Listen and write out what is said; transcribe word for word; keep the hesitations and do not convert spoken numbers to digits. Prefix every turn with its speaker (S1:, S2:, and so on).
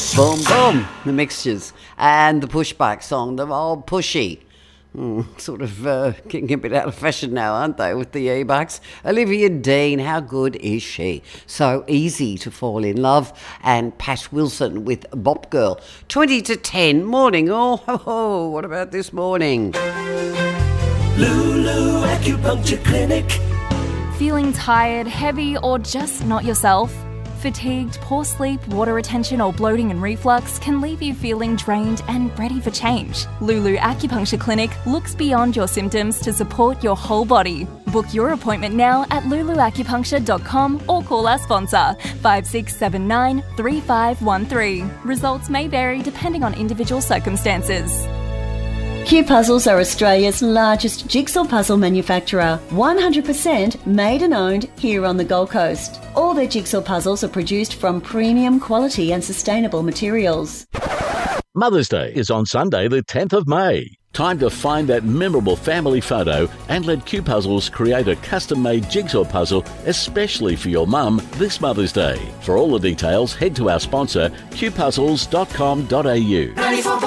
S1: Boom, boom, the mixtures. And the pushback song, the old Pushy. Mm, sort of uh, getting a bit out of fashion now, aren't they, with the e-bucks? Olivia Dean, how good is she? So easy to fall in love. And Pat Wilson with Bop Girl. twenty to ten, morning. Oh, ho, ho, what about this morning?
S2: Lulu Acupuncture Clinic.
S3: Feeling tired, heavy, or just not yourself? Fatigued, poor sleep, water retention or bloating and reflux can leave you feeling drained and ready for change. Lulu Acupuncture Clinic looks beyond your symptoms to support your whole body. Book your appointment now at lulu acupuncture dot com or call our sponsor five six seven nine, three five one three. Results may vary depending on individual circumstances.
S4: Q Puzzles are Australia's largest jigsaw puzzle manufacturer, one hundred percent made and owned here on the Gold Coast. All their jigsaw puzzles are produced from premium quality and sustainable materials.
S5: Mother's Day is on Sunday the tenth of May. Time to find that memorable family photo and let Q Puzzles create a custom-made jigsaw puzzle especially for your mum this Mother's Day. For all the details, head to our sponsor q puzzles dot com dot a u.